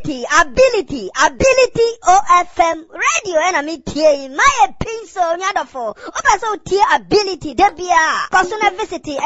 ability OFM radio and me tie my peace so nyadofo oba so tie ability debia personal visit